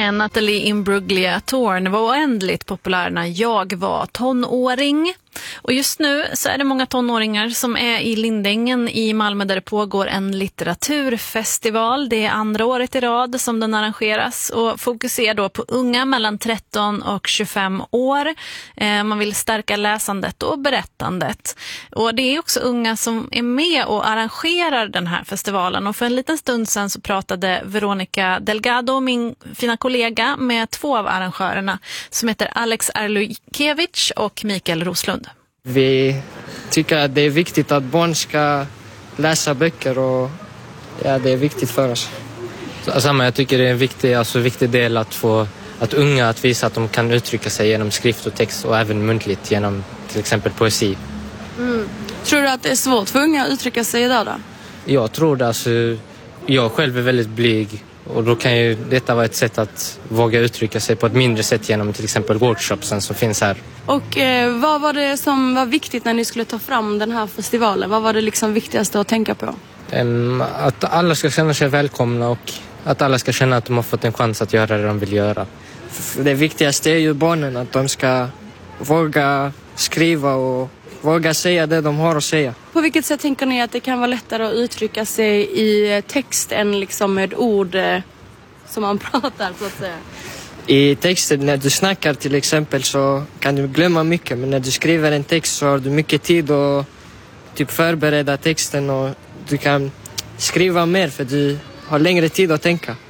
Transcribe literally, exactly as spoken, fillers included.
med Natalie Imbruglia. Torn var oändligt populär när jag var tonåring. Och just nu så är det många tonåringar som är i Lindängen i Malmö där det pågår en litteraturfestival. Det är andra året i rad som den arrangeras och fokuserar då på unga mellan tretton och tjugofem år. Eh, man vill stärka läsandet och berättandet. Och det är också unga som är med och arrangerar den här festivalen. Och för en liten stund sedan så pratade Veronica Delgado, min fina kollega, med två av arrangörerna som heter Alex Arlukevich och Mikael Roslund. Vi tycker att det är viktigt att barn ska läsa böcker och ja, det är viktigt för oss. Samma, jag tycker det är en viktig, alltså, viktig del att få att unga att visa att de kan uttrycka sig genom skrift och text och även muntligt genom till exempel poesi. Mm. Tror du att det är svårt för unga att uttrycka sig idag då? Jag tror det, alltså, jag själv är väldigt blyg och då kan ju detta vara ett sätt att våga uttrycka sig på ett mindre sätt genom till exempel workshopsen som finns här. Och eh, vad var det som var viktigt när ni skulle ta fram den här festivalen? Vad var det liksom viktigaste att tänka på? Um, att alla ska känna sig välkomna och att alla ska känna att de har fått en chans att göra det de vill göra. Det viktigaste är ju barnen, att de ska våga skriva och våga säga det de har att säga. På vilket sätt tänker ni att det kan vara lättare att uttrycka sig i text än liksom med ord eh, som man pratar så att säga? I texten, när du snackar till exempel, så kan du glömma mycket. Men när du skriver en text så har du mycket tid att typ förbereda texten och du kan skriva mer för du har längre tid att tänka.